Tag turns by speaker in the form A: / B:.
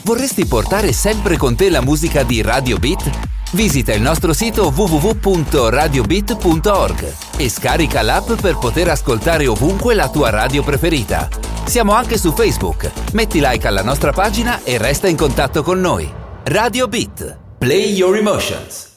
A: Vorresti portare sempre con te la musica di Radio Beat? Visita il nostro sito www.radiobeat.org e scarica l'app per poter ascoltare ovunque la tua radio preferita. Siamo anche su Facebook. Metti like alla nostra pagina e resta in contatto con noi. Radio Beat. Play your emotions.